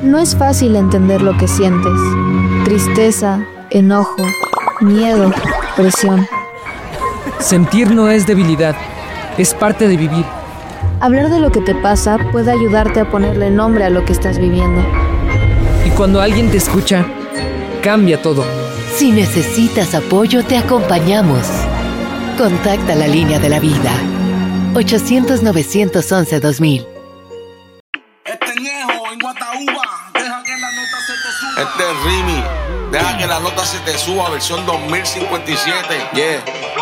No es fácil entender lo que sientes. Tristeza, enojo, miedo, presión. Sentir no es debilidad, es parte de vivir. Hablar de lo que te pasa puede ayudarte a ponerle nombre a lo que estás viviendo. Y cuando alguien te escucha, cambia todo. Si necesitas apoyo, te acompañamos. Contacta la línea de la vida. 800-911-2000. Este es Rimi, deja que la nota se te suba, versión 2057, yeah.